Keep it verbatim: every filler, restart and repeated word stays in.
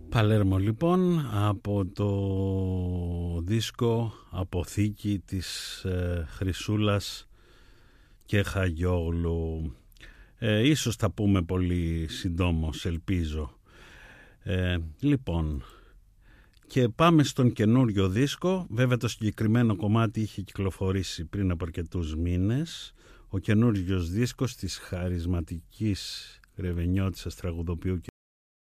Παλέρμο λοιπόν, από το δίσκο Αποθήκη της ε, Χρυσούλας και Χαγιόγλου. Ε, ίσως τα πούμε πολύ συντόμως, ελπίζω. Ε, λοιπόν, και πάμε στον καινούριο δίσκο. Βέβαια το συγκεκριμένο κομμάτι είχε κυκλοφορήσει πριν από αρκετούς μήνες. Ο καινούριος δίσκος της χαρισματικής ρεβενιώτισσας τραγουδοποιού